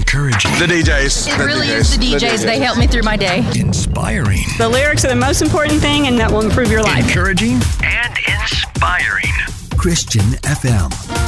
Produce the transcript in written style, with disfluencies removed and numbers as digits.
Encouraging. The DJs. It really is the DJs. They help me through my day. Inspiring. The lyrics are the most important thing, and that will improve your life. Encouraging and inspiring. Christian FM.